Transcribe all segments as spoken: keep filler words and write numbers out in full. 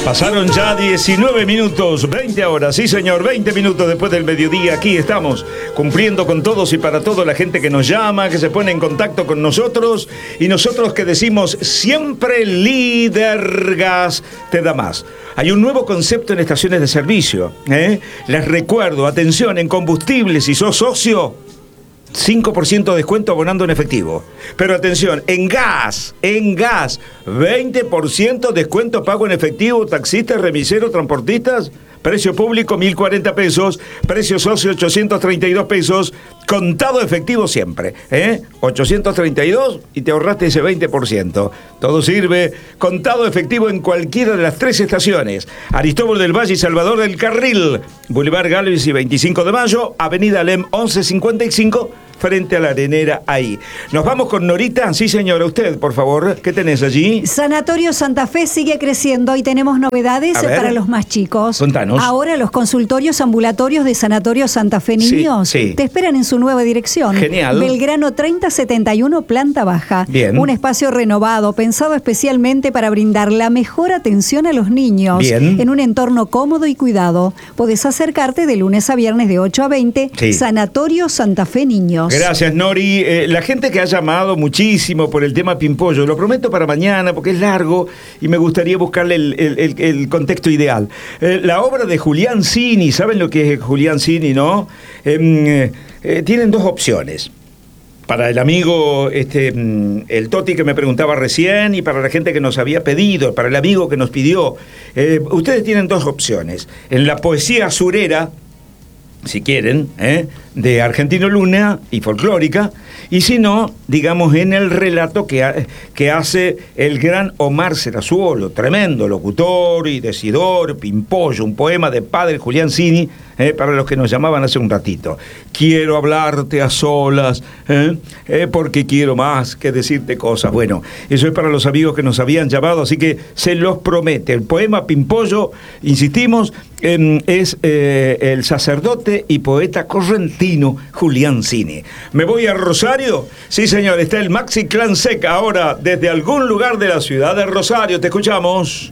Pasaron ya diecinueve minutos, veinte horas, sí señor, veinte minutos después del mediodía. Aquí estamos cumpliendo con todos y para toda la gente que nos llama, que se pone en contacto con nosotros, y nosotros que decimos siempre Líder Gas te da más. Hay un nuevo concepto en estaciones de servicio, ¿eh? Les recuerdo, atención, en combustibles, si sos socio, cinco por ciento de descuento abonando en efectivo. Pero atención, en gas, en gas, veinte por ciento descuento pago en efectivo, taxistas, remiseros, transportistas, precio público mil cuarenta pesos, precio socio ochocientos treinta y dos pesos, contado efectivo siempre, ¿eh? ochocientos treinta y dos y te ahorraste ese veinte por ciento. Todo sirve, contado efectivo en cualquiera de las tres estaciones: Aristóbulo del Valle y Salvador del Carril, Boulevard Galvez y veinticinco de mayo, Avenida Alem once cincuenta y cinco, frente a la Arenera, ahí. Nos vamos con Norita. Sí, señora, usted, por favor, ¿qué tenés allí? Sanatorio Santa Fe sigue creciendo y tenemos novedades para los más chicos. Contanos. Ahora los consultorios ambulatorios de Sanatorio Santa Fe Niños sí, sí. te esperan en su nueva dirección. Genial. Belgrano treinta setenta y uno, planta baja. Bien. Un espacio renovado, pensado especialmente para brindar la mejor atención a los niños. Bien. En un entorno cómodo y cuidado. Podés acercarte de lunes a viernes de ocho a veinte. Sí. Sanatorio Santa Fe Niños. Gracias, Nori. Eh, la gente que ha llamado muchísimo por el tema Pimpollo, lo prometo para mañana porque es largo y me gustaría buscarle el, el, el, el contexto ideal. Eh, la obra de Julián Cini, ¿saben lo que es Julián Cini, no? Eh, eh, tienen dos opciones. Para el amigo, este, el Toti que me preguntaba recién, y para la gente que nos había pedido, para el amigo que nos pidió. Eh, ustedes tienen dos opciones. En la poesía surera, si quieren, ¿eh? de Argentino Luna y folclórica, y si no, digamos, en el relato que, ha, que hace el gran Omar Serazuolo, tremendo locutor y decidor, Pimpollo, un poema de padre Julián Cini, eh, para los que nos llamaban hace un ratito. Quiero hablarte a solas, eh, eh, porque quiero más que decirte cosas. Bueno, eso es para los amigos que nos habían llamado, así que se los promete. El poema Pimpollo, insistimos, eh, es eh, el sacerdote y poeta correntino Julián Cini. Me voy a Rosario. Sí, señor, está el Maxi Clan Seca ahora desde algún lugar de la ciudad de Rosario. Te escuchamos.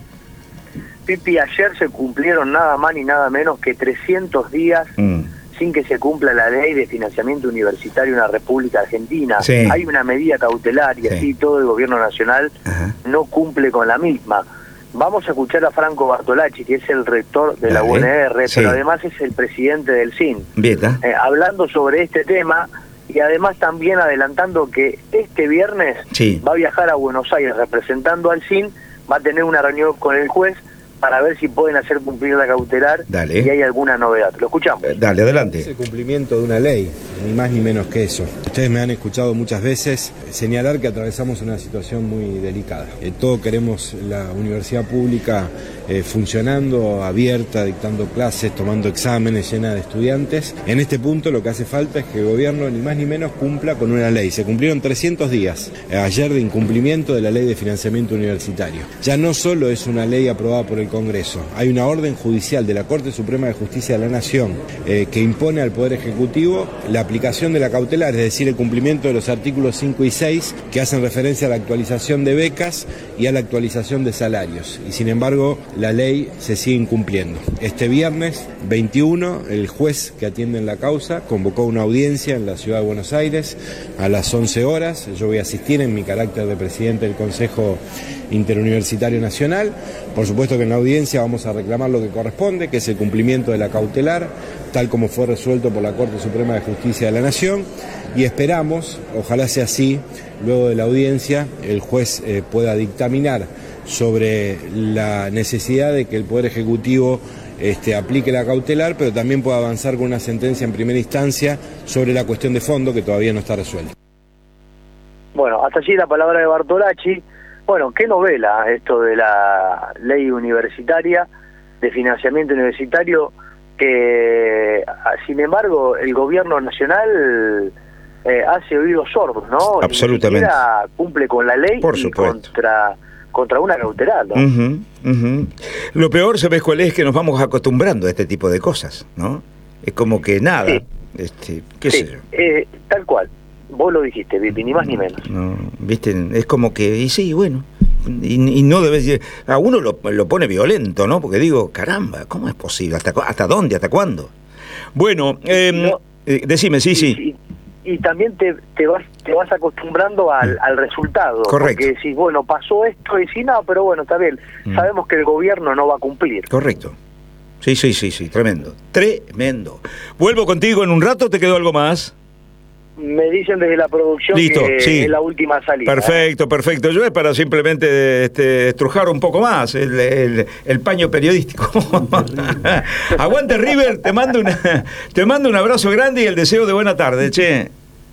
Pipi, ayer se cumplieron nada más ni nada menos que trescientos días mm. sin que se cumpla la ley de financiamiento universitario en la República Argentina. Sí. Hay una medida cautelar y sí. así todo el gobierno nacional Ajá. no cumple con la misma. Vamos a escuchar a Franco Bartolacci, que es el rector de Dale. la U N R, sí. pero además es el presidente del C I N. Bien, eh, hablando sobre este tema y además también adelantando que este viernes sí. va a viajar a Buenos Aires representando al C I N, va a tener una reunión con el juez para ver si pueden hacer cumplir la cautelar Dale. y hay alguna novedad. Lo escuchamos. Eh, dale, adelante. Es el cumplimiento de una ley, ni más ni menos que eso. Ustedes me han escuchado muchas veces señalar que atravesamos una situación muy delicada. Eh, todos queremos la universidad pública eh, funcionando, abierta, dictando clases, tomando exámenes, llena de estudiantes. En este punto lo que hace falta es que el gobierno ni más ni menos cumpla con una ley. Se cumplieron trescientos días eh, ayer de incumplimiento de la ley de financiamiento universitario. Ya no solo es una ley aprobada por el Congreso. Hay una orden judicial de la Corte Suprema de Justicia de la Nación eh, que impone al Poder Ejecutivo la aplicación de la cautelar, es decir, el cumplimiento de los artículos cinco y seis que hacen referencia a la actualización de becas y a la actualización de salarios. Y sin embargo, la ley se sigue incumpliendo. Este viernes veintiuno, el juez que atiende en la causa convocó una audiencia en la Ciudad de Buenos Aires a las once horas. Yo voy a asistir en mi carácter de presidente del Consejo Interuniversitario Nacional. Por supuesto que en la audiencia vamos a reclamar lo que corresponde, que es el cumplimiento de la cautelar, tal como fue resuelto por la Corte Suprema de Justicia de la Nación, y esperamos, ojalá sea así, luego de la audiencia el juez eh, pueda dictaminar sobre la necesidad de que el Poder Ejecutivo este, aplique la cautelar, pero también pueda avanzar con una sentencia en primera instancia sobre la cuestión de fondo que todavía no está resuelta. Bueno, hasta allí la palabra de Bartolacci. Bueno, qué novela esto de la ley universitaria, de financiamiento universitario, que sin embargo el gobierno nacional eh, hace oídos sordos, ¿no? Absolutamente. Ni siquiera cumple con la ley. Por y supuesto. contra contra una cautelar, ¿no? Uh-huh, uh-huh. Lo peor, ¿sabes cuál es? Que nos vamos acostumbrando a este tipo de cosas, ¿no? Es como que nada, sí. este, qué sí, sé yo. Eh, tal cual. Vos lo dijiste, Vipi, ni más ni menos. No, viste, es como que, y sí, bueno, y, y no debe, a uno lo, lo pone violento, ¿no? Porque digo, caramba, ¿cómo es posible? ¿Hasta, hasta dónde? ¿Hasta cuándo? Bueno, eh, no, eh, decime, sí, y, sí. Y, y también te, te vas te vas acostumbrando al, al resultado. Correcto. Porque decís, bueno, pasó esto, y si no, pero bueno, está bien. Mm. Sabemos que el gobierno no va a cumplir. Correcto. Sí, sí, sí, sí, tremendo. Tremendo. Vuelvo contigo en un rato, ¿te quedó algo más? Me dicen desde la producción Listo, que sí. es la última salida. Perfecto, perfecto. Yo es para simplemente este, estrujar un poco más el, el, el paño periodístico. Aguante River, te mando una, te mando un abrazo grande y el deseo de buena tarde, che.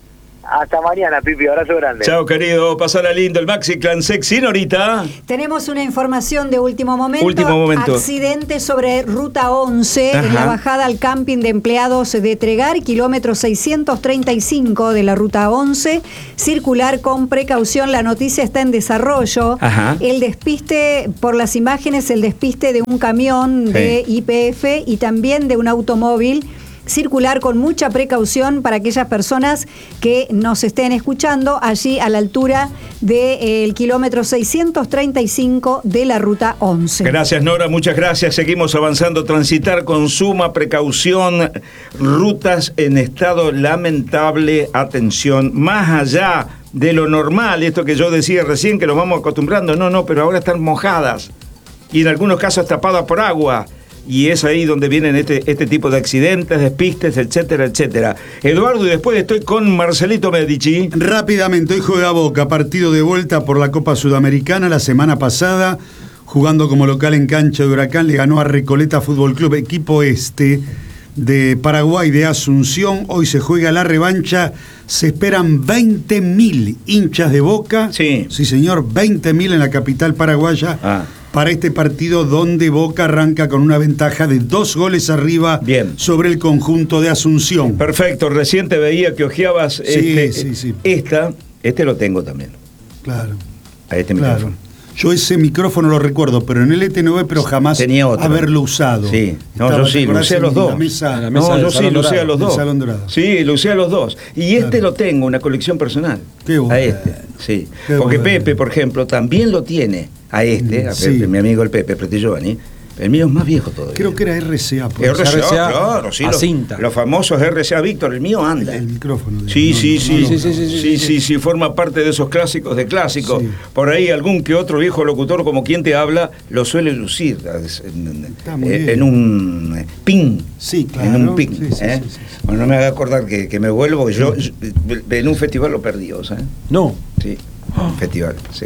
Hasta mañana, Pipi, abrazo grande. Chao, querido, pasala lindo el Maxi Clan Sexy, Norita. Tenemos una información de último momento. Último momento. Accidente sobre Ruta once, Ajá. en la bajada al camping de empleados de Tregar, kilómetro seiscientos treinta y cinco de la Ruta once. Circular con precaución, la noticia está en desarrollo. Ajá. El despiste, por las imágenes, el despiste de un camión Sí. de Y P F y también de un automóvil. Circular con mucha precaución para aquellas personas que nos estén escuchando allí a la altura del kilómetro seiscientos treinta y cinco de la Ruta once. Gracias, Nora, muchas gracias. Seguimos avanzando. Transitar con suma precaución. Rutas en estado lamentable. Atención, más allá de lo normal, esto que yo decía recién, que nos vamos acostumbrando. No, no, pero ahora están mojadas. Y en algunos casos tapadas por agua. Y es ahí donde vienen este, este tipo de accidentes, despistes, etcétera, etcétera. Eduardo, y después estoy con Marcelito Medici. Rápidamente, hoy juega Boca, partido de vuelta por la Copa Sudamericana. La semana pasada, jugando como local en cancha de Huracán, le ganó a Recoleta Fútbol Club, equipo este de Paraguay, de Asunción. Hoy se juega la revancha. Se esperan veinte mil hinchas de Boca. Sí. Sí, señor, veinte mil en la capital paraguaya. Ah. Para este partido donde Boca arranca con una ventaja de dos goles arriba. Bien. Sobre el conjunto de Asunción. Perfecto, recién te veía que ojeabas Sí, este, sí, sí. esta, este lo tengo también, Claro. a este Claro. micrófono. Yo ese micrófono lo recuerdo, pero en el E T nueve, pero jamás Tenía otro. haberlo usado. Sí, no, Estaba, yo ¿te sí, acordás? lucé a los en dos. La mesa, En la mesa No, del yo sí, Salón lucé a Dorado. los dos. del Salón Dorado. Sí, lucé a los dos. Y este Claro. lo tengo, una colección personal. Qué bueno. A este, sí. Qué Porque bueno. Pepe, por ejemplo, también lo tiene. A este, a Sí. Pepe, mi amigo el Pepe Giovanni. El mío es más viejo todavía. Creo que era R C A. por R C A, eso. R C A, claro, sí. a Los, cinta. los famosos R C A Víctor, el mío anda. El micrófono. de- Sí, no, sí, no, sí. no, Sí, no. sí, sí, sí, sí, sí, forma parte de esos clásicos de clásicos. Sí. Por ahí algún que otro viejo locutor como quien te habla lo suele lucir en, Está muy en- bien. en un pin. Sí, claro. En un pin. Sí, sí, ¿eh? sí, sí, sí. Bueno, no me haga acordar que, que me vuelvo, yo, yo en un festival lo perdí, ¿o sea? No. Sí, un festival, sí.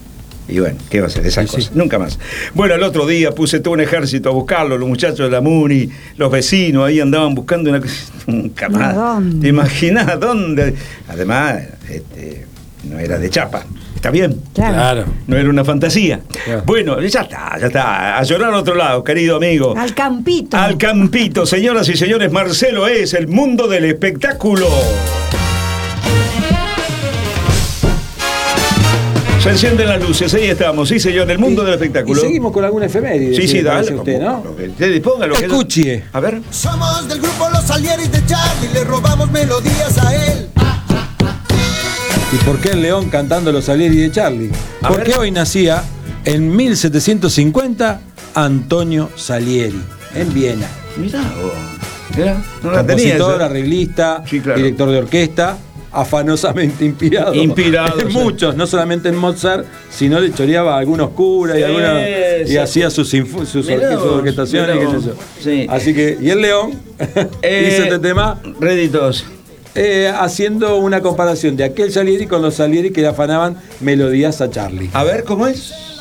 Y bueno, ¿qué va a ser? Esas Sí, cosas. sí. Nunca más. Bueno, el otro día puse todo un ejército a buscarlo, los muchachos de la Muni, los vecinos, ahí andaban buscando una nunca No, más. ¿dónde? ¿Te imaginas dónde? Además, este, no era de chapa. ¿Está bien? Claro. Claro. No era una fantasía. Claro. Bueno, ya está, ya está. A llorar a otro lado, querido amigo. Al campito. Al campito, señoras y señores, Marcelo es el mundo del espectáculo. Se encienden las luces, ahí estamos, sí señor, el mundo Y- del espectáculo. Y seguimos con alguna efeméride. Sí, si sí, le parece dale. a usted, como- ¿no? lo que usted disponga, lo que- Escuche. A ver. Somos del grupo Los Salieris de Charlie, le robamos melodías a él. ¿Y por qué el león cantando los Salieri de Charlie? A Porque ver. hoy nacía en mil setecientos cincuenta Antonio Salieri, en Viena. Mirá vos. Mirá, no la tenía Compositor, esa. arreglista, Sí, claro. director de orquesta, afanosamente inspirado. Inspirado, En sí. muchos, no solamente en Mozart, sino le choreaba a algunos curas y, Sí, alguna, y sí. hacía sus, infu- sus, Mirá orque- sus vos, orquestaciones. mirá qué sé vos. yo. Sí. Así que, y el león Eh, hizo este tema Réditos. eh, haciendo una comparación de aquel Salieri con los Salieri que le afanaban melodías a Charlie. A ver, ¿cómo es?